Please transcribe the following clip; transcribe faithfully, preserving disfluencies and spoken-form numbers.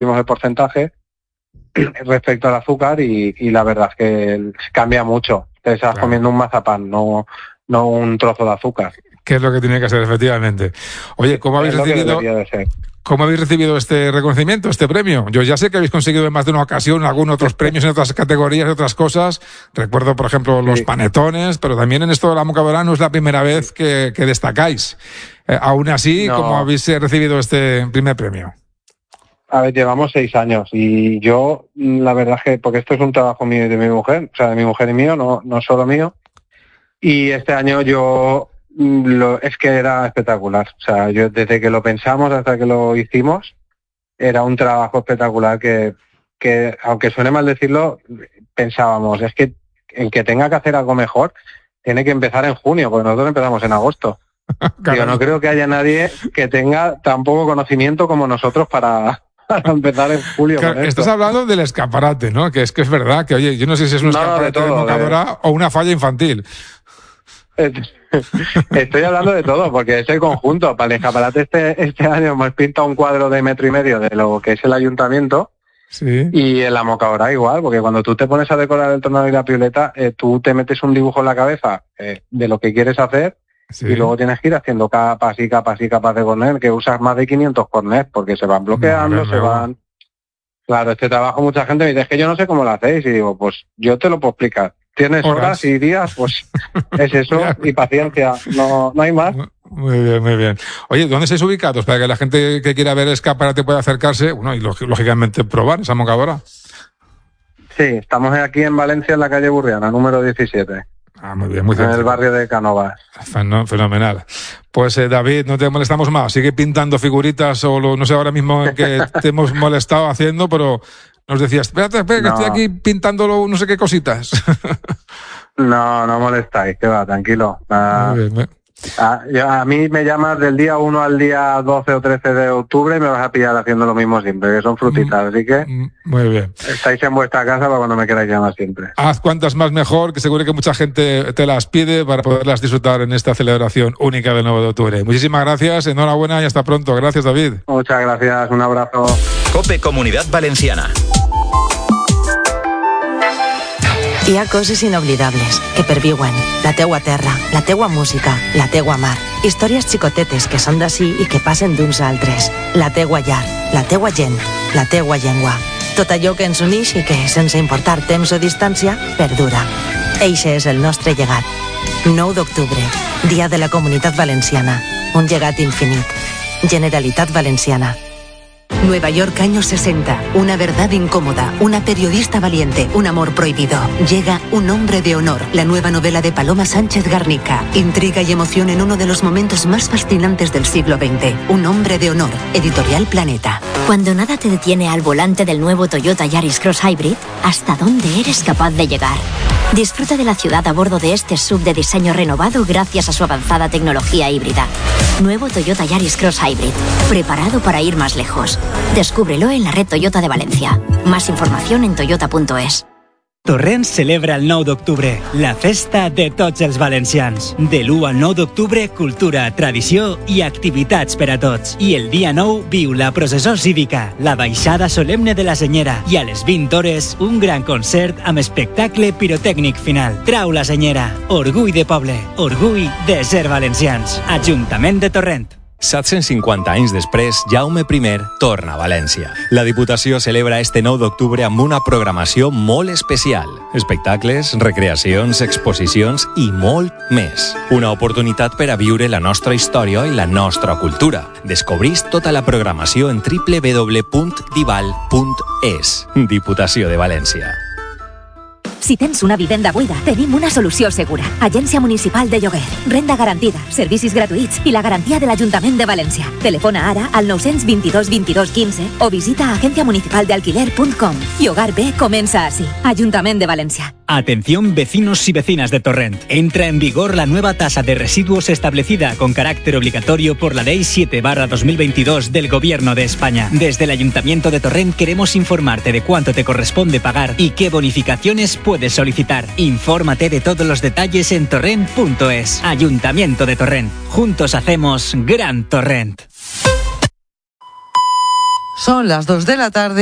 el porcentaje respecto al azúcar y, y la verdad es que cambia mucho. Te estás claro. comiendo un mazapán, no, no un trozo de azúcar. Que es lo que tiene que ser, efectivamente. Oye, ¿cómo habéis recibido, ¿cómo habéis recibido este reconocimiento, este premio? Yo ya sé que habéis conseguido en más de una ocasión algunos otros premios en otras categorías, en otras cosas. Recuerdo, por ejemplo, los sí. panetones, pero también en esto de la mocadora no es la primera vez que, que destacáis. Eh, aún así, no. ¿Cómo habéis recibido este primer premio? A ver, llevamos seis años y yo, la verdad es que, porque esto es un trabajo mío y de mi mujer, o sea, de mi mujer y mío, no, no solo mío. Y este año yo... Lo, es que era espectacular, o sea, yo desde que lo pensamos hasta que lo hicimos era un trabajo espectacular que, que aunque suene mal decirlo, pensábamos, es que el que tenga que hacer algo mejor tiene que empezar en junio, porque nosotros empezamos en agosto. Yo no creo que haya nadie que tenga tan poco conocimiento como nosotros para, para empezar en julio. Claro, con esto. Estás hablando del escaparate, ¿no? Que es que es verdad que, oye, yo no sé si es un no, escaparate de, todo, de mocadora de... o una falla infantil. Estoy hablando de todo, porque es el conjunto. Para el escaparate este, este año hemos pintado un cuadro de metro y medio de lo que es el ayuntamiento. Sí. Y en la mocadora igual, porque cuando tú te pones a decorar el tornado y la pioleta, eh, tú te metes un dibujo en la cabeza eh, de lo que quieres hacer. Sí. Y luego tienes que ir haciendo capas y capas y capas de cornet, que usas más de quinientos cornets, porque se van bloqueando, no, no, no. se van... Claro, este trabajo mucha gente me dice, es que yo no sé cómo lo hacéis, y digo, pues yo te lo puedo explicar. Tienes horas, horas y días, pues es eso, y paciencia, no, no hay más. Muy bien, muy bien. Oye, ¿dónde estáis ubicados? Para que la gente que quiera ver Escaparate pueda acercarse, bueno, y lógicamente probar esa mocadora. Sí, estamos aquí en Valencia, en la calle Burriana, número diecisiete. Ah, muy bien, muy bien. En el barrio de Cánovas. Fenomenal. Pues eh, David, no te molestamos más. Sigue pintando figuritas o lo, no sé ahora mismo en qué te hemos molestado haciendo, pero nos decías, espérate, espérate, no. que estoy aquí pintándolo no sé qué cositas. No, no molestáis, que va, tranquilo. Ah, muy bien, me... a, yo, a mí me llamas del día uno al día doce o trece de octubre y me vas a pillar haciendo lo mismo siempre, que son frutitas, así que muy bien. Estáis en vuestra casa para cuando me queráis llamar siempre. Haz cuantas más mejor, que seguro que mucha gente te las pide para poderlas disfrutar en esta celebración única del nueve de octubre. Muchísimas gracias, enhorabuena y hasta pronto. Gracias, David. Muchas gracias, un abrazo. COPE Comunitat Valenciana. Hi ha coses inoblidables que perviuen. La teua terra, la teua música, la teua mar. Històries xicotetes que són d'ací i que passen d'uns a altres. La teua llar, la teua gent, la teua llengua. Tot allò que ens uneix i que, sense importar temps o distància, perdura. Eixe és el nostre llegat. nou d'octubre, Dia de la Comunitat Valenciana. Un llegat infinit. Generalitat Valenciana. Nueva York, años sesenta. Una verdad incómoda, una periodista valiente, un amor prohibido. Llega Un hombre de honor, la nueva novela de Paloma Sánchez Garnica. Intriga y emoción en uno de los momentos más fascinantes del siglo veinte. Un hombre de honor, Editorial Planeta. Cuando nada te detiene al volante del nuevo Toyota Yaris Cross Hybrid, ¿hasta dónde eres capaz de llegar? Disfruta de la ciudad a bordo de este S U V de diseño renovado gracias a su avanzada tecnología híbrida. Nuevo Toyota Yaris Cross Hybrid, preparado para ir más lejos. Descúbrelo en la red Toyota de Valencia. Más información en toyota punto es. Torrent celebra el nou d'octubre, la festa de tots els valencians. De l'u al nou d'octubre, cultura, tradició i activitats per a tots. I el dia nou viu la processó cívica, la baixada solemne de la Senyera i a les vint hores un gran concert amb espectacle pirotècnic final. Trau la Senyera, orgull de poble, orgull de ser valencians. Ajuntament de Torrent. set-cents cinquanta anys després, Jaume I torna a València. La Diputació celebra este nou d'octubre amb una programació molt especial. Espectacles, recreacions, exposicions i molt més. Una oportunitat per a viure la nostra història i la nostra cultura. Descobrís tota la programació en doble u doble u doble u punt dival punt es. Diputació de València. Si tens una vivenda buida, tenim una solució segura. Agència Municipal de Lloguer. Renda garantida, servicis gratuïts i la garantia de l'Ajuntament de València. Telefona ara al nou dos dos, vint dos, quinze o visita agencia municipal de alquiler punt com. Llogar bé comença així. Ajuntament de València. Atención vecinos y vecinas de Torrent. Entra en vigor la nueva tasa de residuos establecida con carácter obligatorio por la Ley siete barra dos mil veintidós del Gobierno de España. Desde el Ayuntamiento de Torrent queremos informarte de cuánto te corresponde pagar y qué bonificaciones puedes solicitar. Infórmate de todos los detalles en torrent punto es. Ayuntamiento de Torrent. Juntos hacemos Gran Torrent. Son las dos de la tarde.